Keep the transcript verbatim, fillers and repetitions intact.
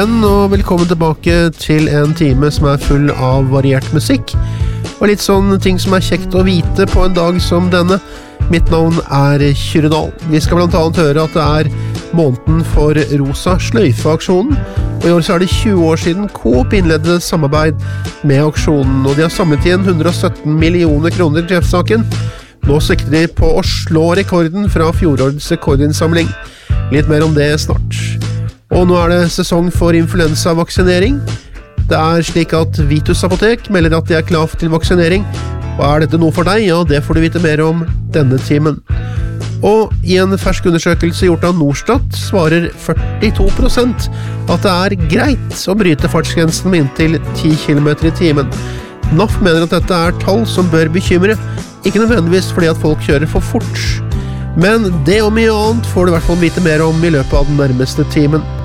Og velkommen tilbake til en time som er full av variert musikk og litt sånn ting som er kjekt å vite på en dag som denne. Mitt navn er Kyrre Dahl. Vi skal blant annet høre at det er måneden for Rosa Sløyfe-aksjonen, og i år så er det tjue år siden Coop innledde samarbeid med aksjonen, og de har samlet inn hundre og sytten millioner kroner til treffsaken. Nå sikter de på å slå rekorden fra fjorårets rekordinnsamling. Litt mer om det snart. Og nå er det sesong for influensa-vaksinering. Det er slik at Vitus Apotek melder at de er klar til vaksinering. Og er dette noe for deg? Ja, det får du vite mer om denne timen. Og i en fersk undersøkelse gjort av Norstat svarer førtito prosent at det er greit å bryte fartsgrensen med inntil ti kilometer i timen. N A F mener at dette er tall som bør bekymre, ikke nødvendigvis fordi at folk kjører for fort. Men det og mye annet får du i hvert fall vite mer om i løpet av den nærmeste timen.